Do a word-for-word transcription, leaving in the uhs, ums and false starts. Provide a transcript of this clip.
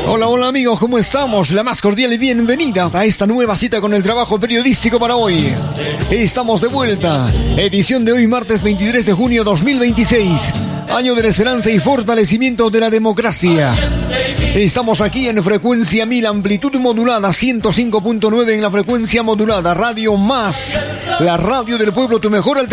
Hola, hola amigos, ¿cómo estamos? La más cordial y bienvenida a esta nueva cita con el trabajo periodístico para hoy. Estamos de vuelta. Edición de hoy, martes veintitrés de junio dos mil veintiséis. Año de la esperanza y fortalecimiento de la democracia. Estamos aquí en frecuencia mil, amplitud modulada, ciento cinco punto nueve en la frecuencia modulada. Radio Más, la radio del pueblo, tu mejor alternativa.